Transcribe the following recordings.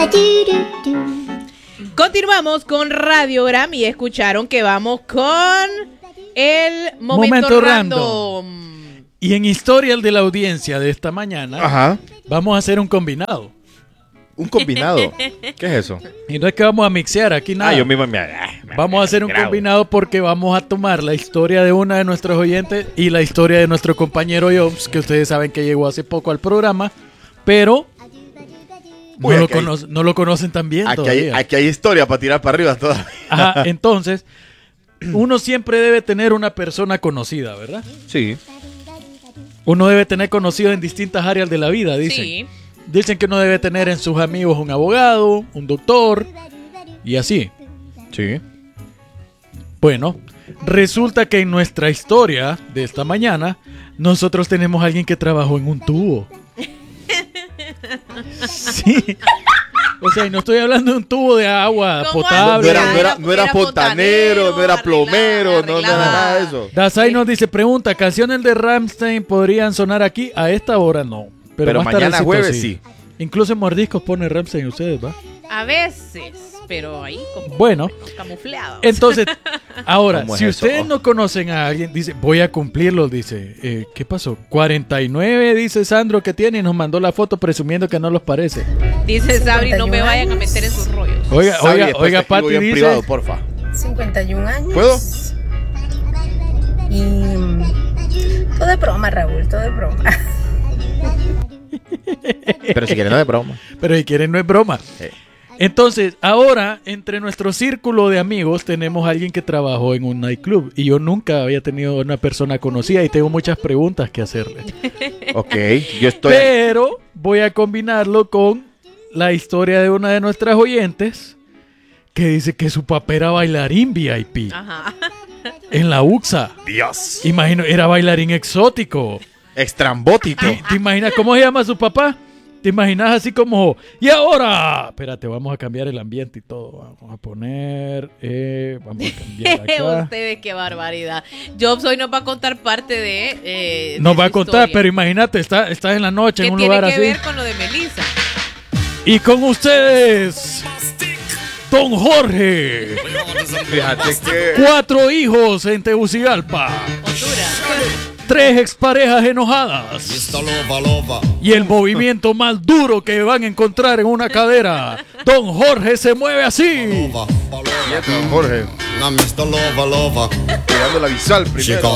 Continuamos con Radiogram y escucharon que vamos con el momento random. Y en Historial de la Audiencia de esta mañana, vamos a hacer un combinado. ¿Un combinado? ¿Qué es eso? Y no es que vamos a mixear aquí nada. Yo mismo vamos a hacer un combinado porque vamos a tomar la historia de una de nuestros oyentes y la historia de nuestro compañero Jobs, que ustedes saben que llegó hace poco al programa, pero no lo conocen tan bien todavía. Aquí hay historia para tirar para arriba todavía. Ajá, entonces, uno siempre debe tener una persona conocida, ¿verdad? Sí. Uno debe tener conocido en distintas áreas de la vida, dicen. Sí. Dicen que uno debe tener en sus amigos un abogado, un doctor y así. Sí. Bueno, resulta que en nuestra historia de esta mañana, nosotros tenemos a alguien que trabajó en un tubo. Sí. O sea, y no estoy hablando de un tubo de agua potable. No era fontanero, no era plomero, no era nada de eso. Dasai nos dice, pregunta, ¿canciones de Rammstein podrían sonar aquí? A esta hora no. Pero más mañana jueves sí. Incluso en Mordiscos pone Rammstein ustedes, ¿va? A veces, pero ahí como bueno, camuflados. Entonces, ahora, si ustedes no conocen a alguien, dice, voy a cumplirlo, dice, ¿qué pasó? 49, dice Sandro que tiene y nos mandó la foto presumiendo que no los parece. Dice Sabri, no me vayan a meter en sus rollos. Oiga, Pati dice... privado, porfa. 51 años. ¿Puedo? Y... todo de broma, Raúl, todo de broma. Pero si quieren no es broma. Pero si quieren no es broma. Entonces, ahora, entre nuestro círculo de amigos, tenemos a alguien que trabajó en un nightclub. Y yo nunca había tenido una persona conocida y tengo muchas preguntas que hacerle. Ok, yo estoy... Pero voy a combinarlo con la historia de una de nuestras oyentes que dice que su papá era bailarín VIP. Ajá. En la UXA. Dios. Imagino, era bailarín exótico. Extrambótico. ¿Te imaginas cómo se llama su papá? ¿Te imaginas así como, y ahora? Espérate, vamos a cambiar el ambiente y todo. Vamos a poner, vamos a cambiar acá. Ustedes, qué barbaridad. Jobs hoy nos va a contar parte de nos va a contar, historia. pero imagínate, estás en la noche en un lugar así. ¿Qué tiene que ver con lo de Melissa? Y con ustedes, Don Jorge. Fíjate que... 4 hijos en Tegucigalpa. Honduras. 3 exparejas enojadas. Y el movimiento más duro que van a encontrar en una cadera. Don Jorge se mueve así. Don Jorge. Cuidando la visual primero.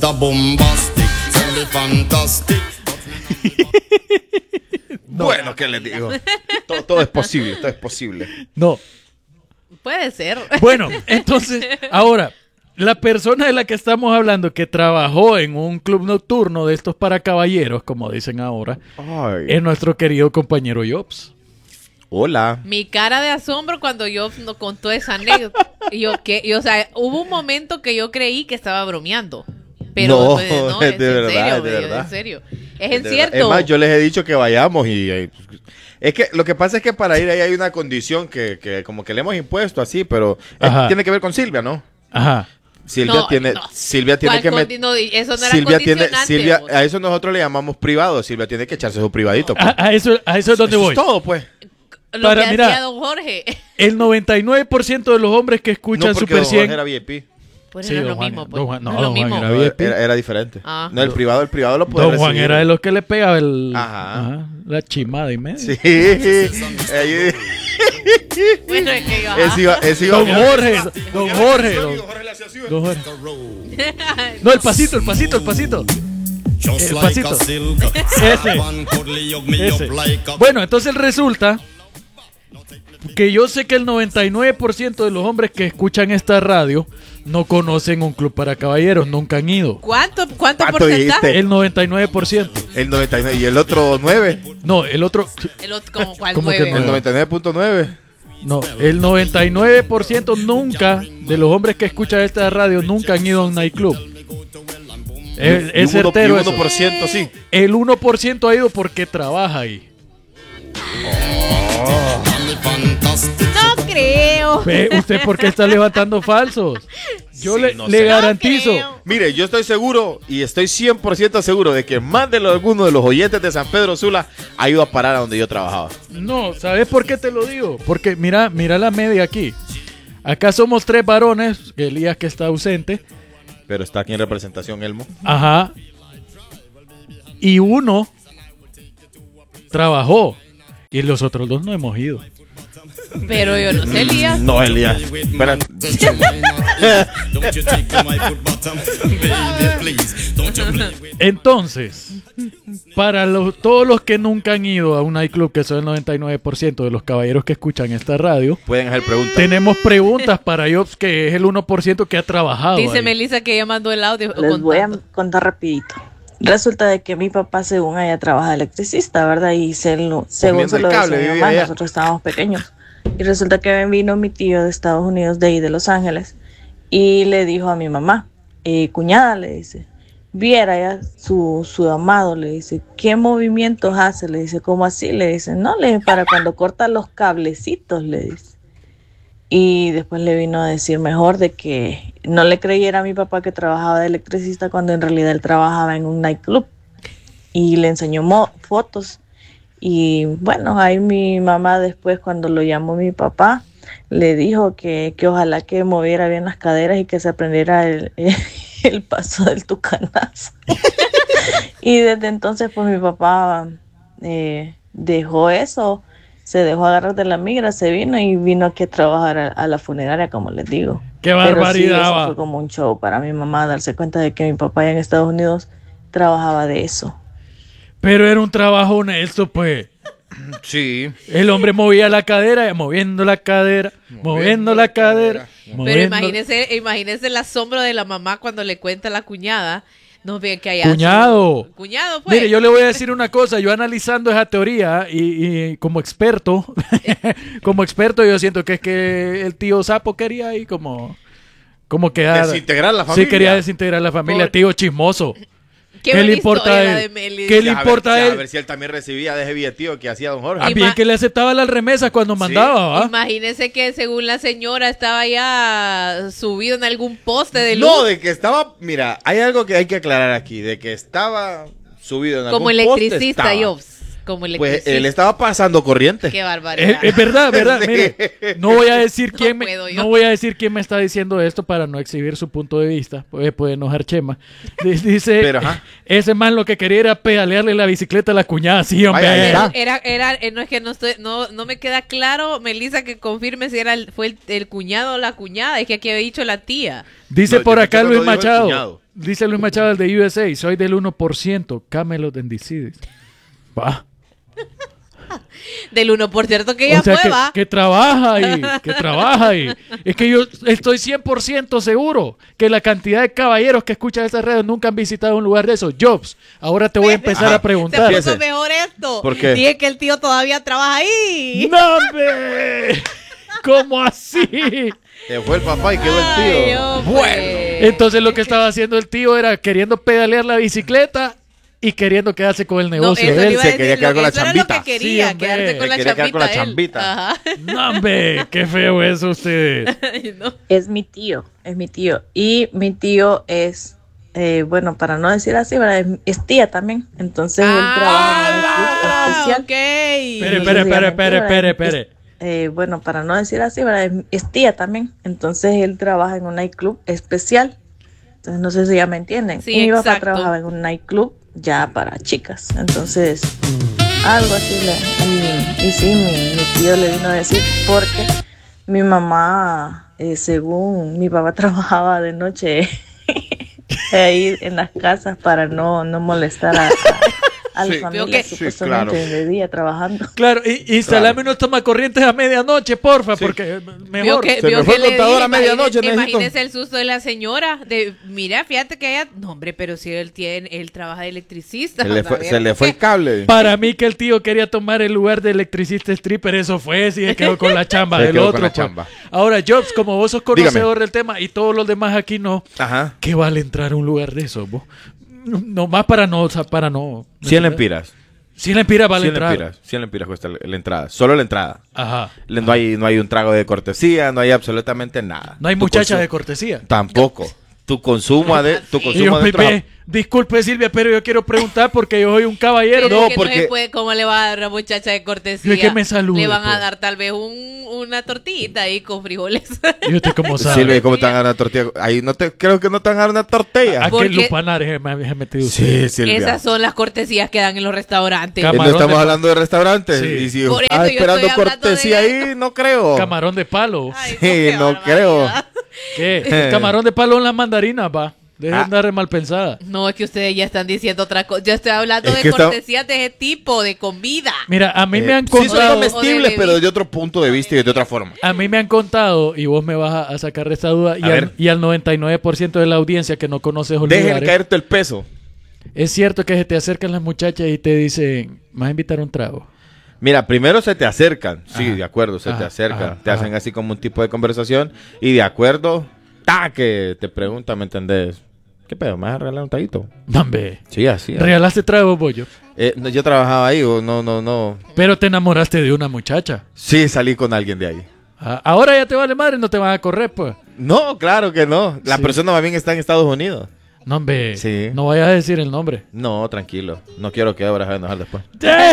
Bueno, ¿qué les digo? Todo es posible, todo es posible. No. Puede ser. Bueno, entonces, ahora... La persona de la que estamos hablando que trabajó en un club nocturno de estos para caballeros, como dicen ahora, es nuestro querido compañero Jobs. Hola. Mi cara de asombro cuando Jobs nos contó esa anécdota. O sea, hubo un momento que yo creí que estaba bromeando. Pero no, es de verdad. En serio. Es en cierto. Es más, yo les he dicho que vayamos y... Es que lo que pasa es que para ir ahí hay una condición que como que le hemos impuesto así, pero tiene que ver con Silvia, ¿no? Ajá. Silvia tiene que meter. No, eso no era Silvia, a eso nosotros le llamamos privado. Silvia tiene que echarse su privadito. Pues. A eso es donde voy. Es todo, pues. Lo que hacía Don Jorge. El 99% de los hombres que escuchan Super 100. Don Juan era VIP. Pues sí, era lo Juan, mismo. Pues. Don Era lo mismo. Era diferente. No, el privado lo puede Don Juan era de los que le pegaba la chimada y medio. Sí. Bueno, es que ese iba. Don Jorge. No, el pasito. Ese. Bueno, entonces resulta que yo sé que el 99% de los hombres que escuchan esta radio no conocen un club para caballeros, nunca han ido. ¿Cuánto porcentaje? Dijiste? El 99%. El 99. ¿Y el otro 9? No, el otro... ¿Cuál ¿Cómo 9? que El 99.9. No, el 99% nunca de los hombres que escuchan esta radio nunca han ido a un nightclub. Es certero eso. El 1% sí. El 1% ha ido porque trabaja ahí. No creo. Ve, ¿usted por qué está levantando falsos? Yo le garantizo. Mire, yo estoy seguro y estoy 100% seguro de que más de alguno de los oyentes de San Pedro Sula ha ido a parar a donde yo trabajaba. No, ¿sabes por qué te lo digo? Porque mira la media aquí. Acá somos 3 varones, Elías que está ausente. Pero está aquí en representación, Elmo. Ajá. Y uno trabajó. Y los otros 2 no hemos ido. Pero yo no sé, Elías. No, Elías. Espera. Entonces, para todos los que nunca han ido a un nightclub, que son el 99% de los caballeros que escuchan esta radio, pueden hacer preguntas. Tenemos preguntas para Jobs, que es el 1% que ha trabajado. Dice ahí. Melissa que ella mandó el audio. Les voy a contar rapidito. Resulta de que mi papá, según ella, trabaja electricista, ¿verdad? Y según se lo decía mi mamá, nosotros estábamos pequeños. Y resulta que vino mi tío de Estados Unidos, de ahí de Los Ángeles, y le dijo a mi mamá, cuñada, le dice, viera ya su amado, le dice, ¿qué movimientos hace? Le dice, ¿cómo así? Le dice, no, le dice, para cuando corta los cablecitos, le dice. Y después le vino a decir mejor de que no le creyera a mi papá que trabajaba de electricista cuando en realidad él trabajaba en un nightclub. Y le enseñó fotos. Y bueno, ahí mi mamá después cuando lo llamó mi papá, le dijo que ojalá que moviera bien las caderas y que se aprendiera el paso del tucanazo. Y desde entonces pues mi papá dejó eso, se dejó agarrar de la migra, se vino aquí a trabajar a la funeraria, como les digo. ¡Qué barbaridad! Pero sí, eso fue como un show para mi mamá, darse cuenta de que mi papá allá en Estados Unidos trabajaba de eso. Pero era un trabajo honesto, pues. Sí. El hombre movía la cadera, moviendo la cadera. Pero imagínese el asombro de la mamá cuando le cuenta a la cuñada. No ve que haya Cuñado, pues. Mire, yo le voy a decir una cosa. Yo analizando esa teoría y como experto, yo siento que es que el tío Sapo quería ahí como quedar... Desintegrar la familia. Sí, quería desintegrar la familia. Tío chismoso. ¿Qué le importa a él? ¿Qué le importa a él? A ver si él también recibía de ese billetío que hacía don Jorge. Bien que le aceptaba las remesas cuando mandaba, ¿va? Imagínese que según la señora estaba ya subido en algún poste de luz. No, de que estaba... Mira, hay algo que hay que aclarar aquí. De que estaba subido en algún como electricista, Jobs. Como pues él estaba pasando corriente. Qué barbaridad. Es verdad. Sí. Mire, no voy a decir quién me está diciendo esto para no exhibir su punto de vista. Puede enojar Chema. Dice, pero, ese man lo que quería era pedalearle la bicicleta a la cuñada. Sí, hombre. No es que no me queda claro, Melissa, que confirme si fue el cuñado o la cuñada. Es que aquí había dicho la tía. Dice por acá Luis Machado. Dice Luis Machado, el de USA. Soy del 1%. Camelot and Decides. Va. Del 1%, que ella mueva. Que trabaja ahí. Es que yo estoy 100% seguro que la cantidad de caballeros que escuchan estas redes nunca han visitado un lugar de esos. Jobs, ahora te voy a empezar a preguntar. Se puso mejor esto. ¿Por qué? Dije que el tío todavía trabaja ahí. ¡No, hombre! ¿Cómo así? Se fue el papá y quedó el tío. Bueno, entonces lo que estaba haciendo el tío era queriendo pedalear la bicicleta y queriendo quedarse con el negocio. Él se quería quedar con la chambita. Eso quería, sí, quedarse con la chambita. Ajá. No, hombre, qué feo eso ustedes. No. Es mi tío. Y mi tío es, bueno, para no decir así, ¿verdad? Es tía también. Entonces él trabaja en un especial. Espere. Bueno, para no decir así, ¿verdad? Es tía también. Entonces él trabaja en un nightclub especial. Entonces no sé si ya me entienden. Sí, y mi papá trabajaba en un nightclub ya para chicas. Entonces, algo así. Y sí, mi tío le vino a decir porque mi mamá, según mi papá trabajaba de noche ahí en las casas para no molestar a la familia, supuestamente de día trabajando. Claro, y instalame unos tomacorrientes a medianoche, porfa, porque mejor. Se me fue el contador a medianoche. Imagínese el susto de la señora. Mira, fíjate que ella... No, hombre, pero si él trabaja de electricista. Se le fue el cable. Para mí que el tío quería tomar el lugar de electricista stripper, eso fue, sí, se quedó con la chamba del otro. Ahora, Jobs, como vos sos conocedor del tema y todos los demás aquí no, ¿qué vale entrar a un lugar de eso, vos? No más para no 100 lempiras. 100 lempiras vale entrar. 100 lempiras cuesta la entrada. Solo la entrada. Ajá. No hay un trago de cortesía, no hay absolutamente nada. No hay muchachas de cortesía. Tampoco. Tu consumo adentro. Disculpe, Silvia, pero yo quiero preguntar porque yo soy un caballero. No, porque... No se puede, ¿cómo le va a dar a una muchacha de cortesía? Que me salude, le van a dar tal vez una tortillita ahí con frijoles. ¿Y usted cómo sabe? Silvia, ¿cómo te van a dar una tortilla? Ahí creo que no te van a dar una tortilla. ¿A qué lupanares me ha metido usted? Sí, Silvia. Esas son las cortesías que dan en los restaurantes. No estamos hablando de restaurantes. Sí. Y si estás esperando cortesía ahí, no creo. Camarón de palo. Ay, sí, no creo. ¿Qué? Camarón de palo en las mandarinas, va. Dejen de andar mal pensada. No, es que ustedes ya están diciendo otra cosa. Yo estoy hablando de cortesías de ese tipo, de comida. Mira, a mí me han contado... Sí, son comestibles, pero de otro punto de vista y de otra forma. A mí me han contado, y vos me vas a sacar de esta duda, y al 99% de la audiencia que no conoce esos lugares... Dejen caerte el peso. Es cierto que se te acercan las muchachas y te dicen, ¿me vas a invitar un trago? Mira, primero se te acercan. Sí, de acuerdo, te acercan. Te hacen así como un tipo de conversación. Y de acuerdo, que te preguntan, ¿me entendés? ¿Qué pedo? ¿Me vas a regalar un traguito? Mambe. Sí, así. ¿Regalaste trago, bollo? Yo trabajaba ahí, no. Pero te enamoraste de una muchacha. Sí, salí con alguien de ahí. Ahora ya te vale madre, no te van a correr, pues. No, claro que no. La persona más bien está en Estados Unidos. No, hombre. Sí. No vayas a decir el nombre. No, tranquilo. No quiero que ahora se enojar después.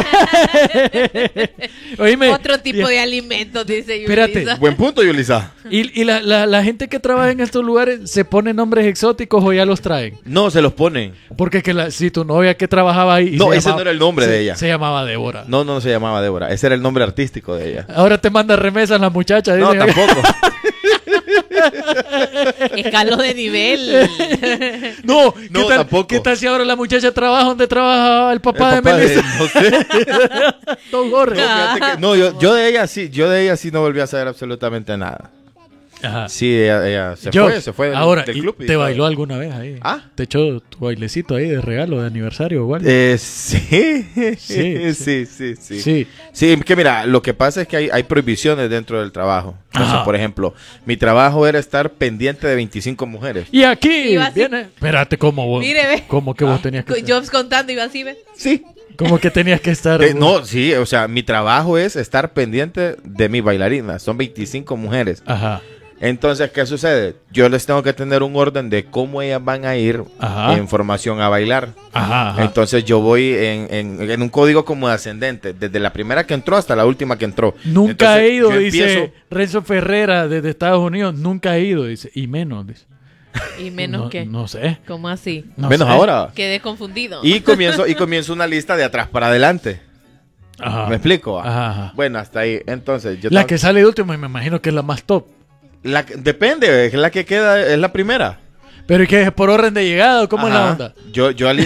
Oíme, otro tipo de alimentos, dice Yulisa. Espérate. Buen punto, Yulisa. ¿Y la gente que trabaja en estos lugares se pone nombres exóticos o ya los traen? No, se los ponen. Porque si tu novia que trabajaba ahí... No, ese no era el nombre de ella. Se llamaba Débora. No se llamaba Débora. Ese era el nombre artístico de ella. Ahora te manda remesas la muchacha. No, tampoco. Escalo de nivel. No, tampoco. ¿Qué tal si ahora la muchacha trabaja donde trabaja el papá de Melissa? No sé. Don Jorge. Yo de ella sí no volví a saber absolutamente nada. Ajá. Sí, ella se fue del club. ¿Te bailó alguna vez ahí? ¿Ah? ¿Te echó tu bailecito ahí de regalo, de aniversario o algo? Sí, que mira, lo que pasa es que hay prohibiciones dentro del trabajo. Entonces, por ejemplo, mi trabajo era estar pendiente de 25 mujeres. Y aquí viene... Espérate, ¿cómo vos? Mire, ve. ¿Cómo que vos tenías que... Jobs contando iba así, ¿ve? Sí. ¿Cómo que tenías que estar? No, sí, o sea, mi trabajo es estar pendiente de mi bailarina. Son 25 mujeres. Ajá. Entonces, ¿qué sucede? Yo les tengo que tener un orden de cómo ellas van a ir en formación a bailar. Ajá. Entonces, yo voy en un código como ascendente, desde la primera que entró hasta la última que entró. Nunca he ido, dice Renzo Ferrera desde Estados Unidos. Nunca he ido, dice. Y menos, dice. ¿Y menos qué? No sé. ¿Cómo así? Menos ahora. Quedé confundido. Y comienzo una lista de atrás para adelante. Ajá. ¿Me explico? Ajá. Bueno, hasta ahí. Entonces, la que sale de último, me imagino que es la más top. Depende, es la que queda, es la primera. Pero ¿qué es por orden de llegada o cómo es la onda? Yo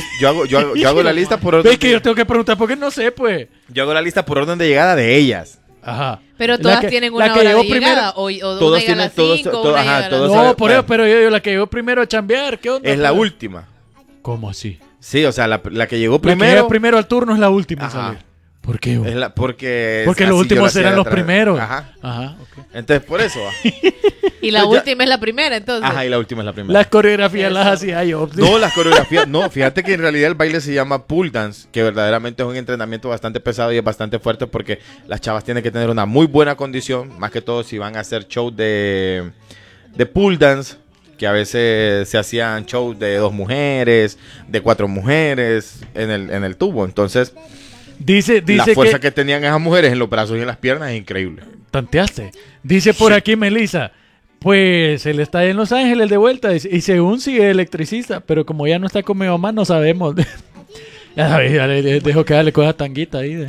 hago la lista por orden. Es que yo tengo que preguntar porque no sé, pues. Yo hago la lista por orden de llegada de ellas. Ajá. Pero todas tienen una hora de llegada o todos una llega a las 5, una llega a las 2. No, por eso, pero yo la que llegó primero a chambear, ¿qué onda? Es la última. ¿Cómo así? Sí, o sea, la que llegó primero. La que llega primero al turno es la última a salir. ¿Por qué? Porque los últimos serán los primeros. Ajá. Okay. Entonces, por eso. Y la última es la primera, entonces. Ajá, y la última es la primera. Las coreografías las hacía yo. No, las coreografías, no. Fíjate que en realidad el baile se llama pool dance, que verdaderamente es un entrenamiento bastante pesado y es bastante fuerte porque las chavas tienen que tener una muy buena condición, más que todo si van a hacer show de pool dance, que a veces se hacían shows de 2 mujeres, de 4 mujeres en el tubo. Entonces... Dice la fuerza que tenían esas mujeres en los brazos y en las piernas es increíble. Tanteaste. Dice por aquí Melissa, pues él está en Los Ángeles de vuelta y según sigue electricista, pero como ya no está con mi mamá no sabemos. Ya sabes, ya le dejo que darle con esa tanguita ahí.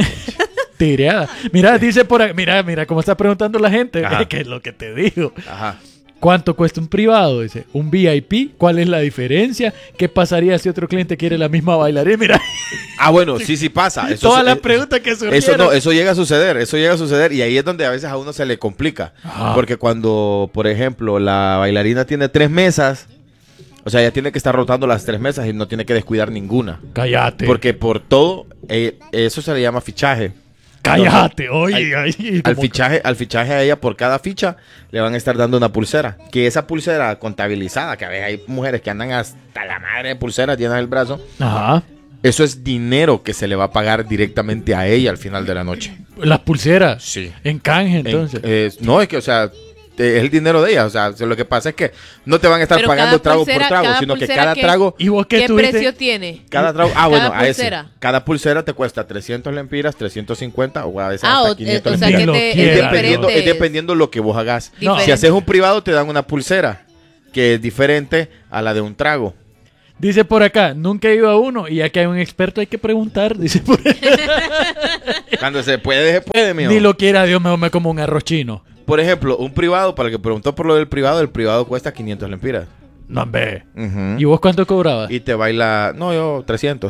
Tireada. Mira, dice por aquí, mira cómo está preguntando la gente. ¿Qué es lo que te digo? Ajá. ¿Cuánto cuesta un privado? Dice, ¿un VIP? ¿Cuál es la diferencia? ¿Qué pasaría si otro cliente quiere la misma bailarina? Mira. Bueno, sí pasa. Todas las preguntas que surgieron. Eso llega a suceder y ahí es donde a veces a uno se le complica. Porque cuando, por ejemplo, la bailarina tiene 3 mesas, o sea, ella tiene que estar rotando las 3 mesas y no tiene que descuidar ninguna. Cállate. Porque por todo, eso se le llama fichaje. Cállate, al fichaje a ella, por cada ficha, le van a estar dando una pulsera. Que esa pulsera contabilizada, que a veces hay mujeres que andan hasta la madre de pulseras, tienen el brazo. Ajá. Eso es dinero que se le va a pagar directamente a ella al final de la noche. Las pulseras. Sí. En canje, entonces. No, es que, o sea, es el dinero de ella. O sea, lo que pasa es que no te van a estar Pero pagando trago por pulsera, trago, sino que cada que- trago... ¿Y vos ¿Qué tuviste? precio tiene? Cada trago... Cada bueno, a ese. pulsera. Cada pulsera te cuesta 300 lempiras, 350 o a veces Ah, hasta o 500 sea que Lo te, quiera, es dependiendo, diferente. es dependiendo lo que vos hagas. No. Si haces un privado, te dan una pulsera que es diferente a la de un trago. Dice por acá, nunca he ido a uno y ya que hay un experto hay que preguntar. Dice por Cuando se puede, se puede, mijo. Ni lo quiera Dios, mejor me como un arroz chino. Por ejemplo, un privado, para el que preguntó por lo del privado, el privado cuesta 500 lempiras. No, hombre. Ujú. ¿Y vos cuánto cobrabas? Y te baila... No, yo 300.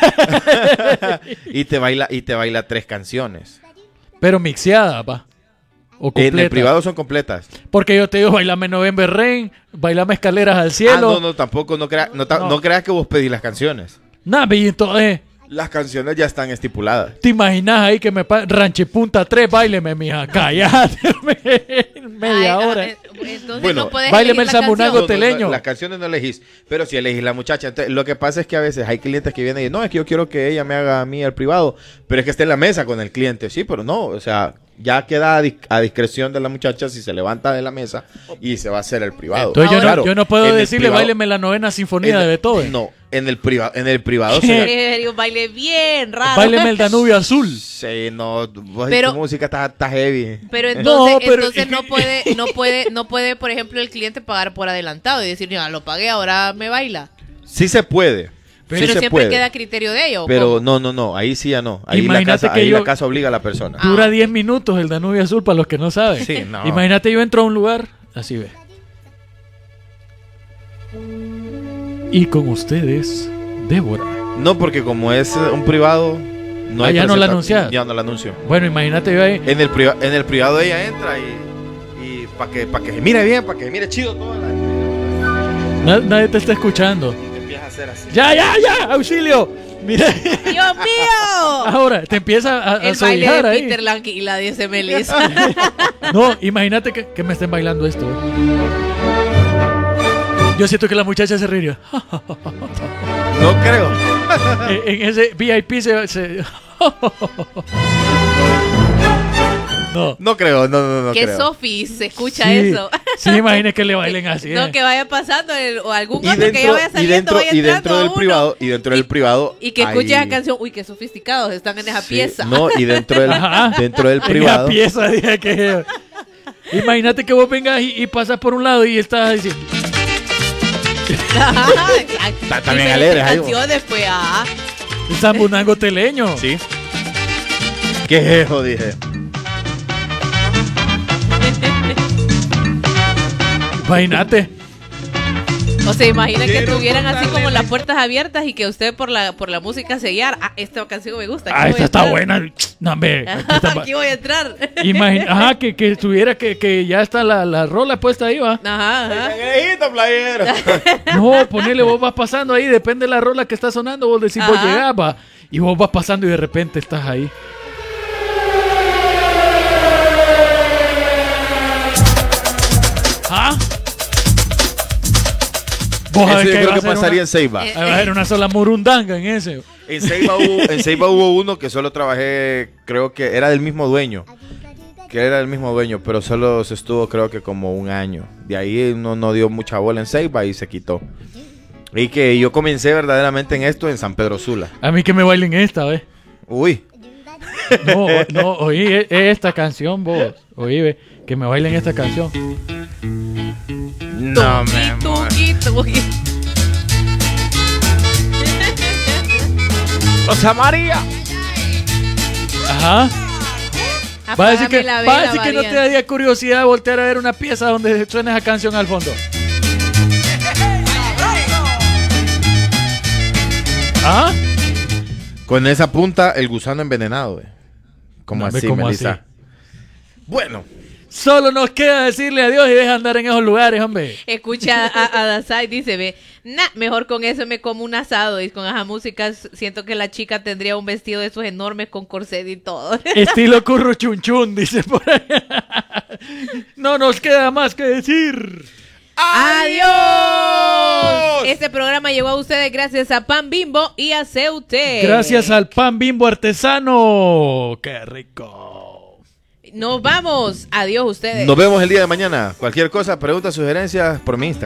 y te baila 3 canciones. Pero mixeada, pa. O En completa. el privado son completas. Porque yo te digo, bailame November Rain, bailame Escaleras al Cielo. No, tampoco. No No. creas que vos pedís las canciones. Nah, y entonces, Las canciones ya están estipuladas. ¿te imaginas ahí que me Ranchipunta 3, baileme, mija? Cállate, media Ay, hora. Bueno, Entonces no puedes báileme elegir el la Zamunago canción. teleño. Las canciones no elegís, pero si elegís la muchacha. Entonces, lo que pasa es que a veces hay clientes que vienen y no, es que yo quiero que ella me haga a mí el privado, pero es que esté en la mesa con el cliente. Sí, pero no, o sea, ya queda a discreción de la muchacha si se levanta de la mesa y se va a hacer el privado. Entonces Ahora- yo no puedo en el decirle, privado- baileme la novena sinfonía en- de Beethoven. No, en el privado Un baile bien raro. Baileme el Danubio Azul. Sí, no, vos Pero- tu música está heavy. Pero entonces, No, pero- entonces no puede, por ejemplo, el cliente pagar por adelantado y decir, ya lo pagué, ahora me baila. Sí se puede. Pero sí se siempre puede. queda a criterio de ellos. Pero no, ahí sí ya no. Ahí, Imagínate que la yo- casa obliga a la persona. Dura 10 minutos el Danubio Azul para los que no saben. Sí, no. Imagínate yo entro a un lugar, así ve. Y con ustedes, Débora. No, porque como es un privado, no Ah, hay ya no la presenta- anuncias. Ya no la anuncio. Bueno, imagínate yo ahí. En el privado ella entra y para que se mire bien, para que se mire chido toda la... Nadie te está escuchando. Y empieza a hacer así. ¡Ya! ¡Auxilio! Mira, ¡Dios mío! ahora te empieza a El baile sobijar de ahí. Peter Lanky y la de Melissa. No, imagínate que me estén bailando esto. Yo siento que la muchacha se reiría. No creo. En ese VIP se... No. No creo, no Que creo. Sophie se escucha Sí, eso. sí, imagínate que le bailen así. No, que vaya pasando o algún Y otro que ya vaya saliendo, vaya y entrando dentro a del uno. privado, y dentro del privado Y que escuche hay- esa canción. Uy, qué sofisticados están en esa Sí, pieza. No, y dentro del Ajá. dentro del En la privado. pieza, dije que... Imagínate que vos vengas y pasas por un lado y estás así. Ajá, exacto. Está bien Diferentes alegre ahí, canciones, pues, ajá. Zambunango teleño. Sí. ¿Qué es eso? Dije. Imagínate. O sea, imagina que Quiero estuvieran así contarle como la- las puertas abiertas y que usted por la música se guiara. Ah, esta canción me gusta. Ah, aquí esta voy a está entrar. buena. No, hombre. Aquí está Aquí voy a entrar. Ajá, que estuviera que ya está la rola puesta ahí, va. Ajá, ajá. Cangrejito, playero. No, ponele, vos vas pasando ahí, depende de la rola que está sonando, vos decís, vos Ajá. llegás, va. Y vos vas pasando y de repente estás ahí. ¿Ah? Vos Eso sabés yo que ahí creo va a que ser pasaría una- en Ceiba. ahí va a ser una sola murundanga en ese. En Ceiba hubo uno que solo trabajé, creo que era del mismo dueño. Que era del mismo dueño, pero solo se estuvo creo que como un año. De ahí no dio mucha bola en Ceiba y se quitó. Y que yo comencé verdaderamente en esto en San Pedro Sula. A mí que me bailen esta, ¿ves? Uy, No, oí esta canción, vos. Oí, ve, que me bailen esta canción. no me Tuki, tuki. Rosa María. Ajá. Va a decir que, Apágame la va a vela, decir que no te Marian. daría curiosidad voltear a ver una pieza donde suena esa canción al fondo. ¿Ah? Con esa punta, el gusano envenenado, güey. Como No, así, ¿cómo Melissa. así? Bueno, Solo nos queda decirle adiós y deja andar en esos lugares, hombre. Escucha a Dasai, dice, ve, mejor con eso me como un asado y con esa música siento que la chica tendría un vestido de esos enormes con corset y todo. Estilo curro chunchun, dice por ahí. No nos queda más que decir. ¡Adiós! Este programa llegó a ustedes gracias a Pan Bimbo y a Ceutec. Gracias al Pan Bimbo artesano. ¡Qué rico! Nos vamos. Adiós ustedes. Nos vemos el día de mañana. Cualquier cosa, preguntas, sugerencias por mi Instagram.